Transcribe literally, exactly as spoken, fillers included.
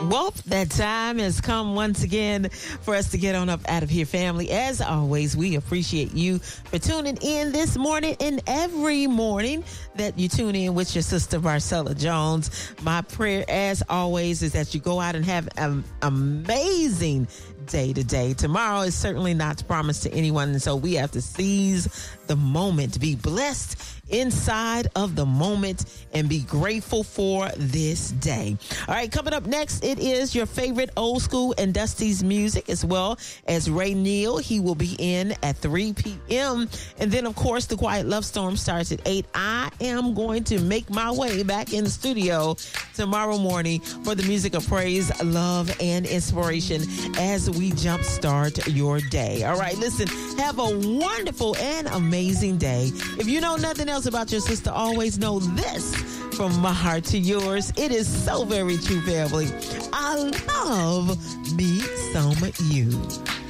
Well, that time has come once again for us to get on up out of here, family. As always, we appreciate you for tuning in this morning and every morning that you tune in with your sister, Marcella Jones. My prayer, as always, is that you go out and have an amazing day today. Tomorrow is certainly not promised to anyone, and so we have to seize the moment, be blessed inside of the moment, and be grateful for this day. All right, coming up next, it is your favorite old school and Dusty's music, as well as Ray Neal. He will be in at three p.m. And then, of course, the Quiet Love Storm starts at eight. I am going to make my way back in the studio tomorrow morning for the music of praise, love, and inspiration as we jumpstart your day. All right, listen, have a wonderful and amazing day. If you know nothing else about your sister, always know this: from my heart to yours, it is so very true, family. I love me some you.